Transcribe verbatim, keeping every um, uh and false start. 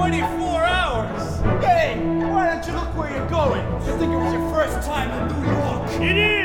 twenty-four hours! Hey, why don't you look where you're going? You think it was your first time in New York? It is!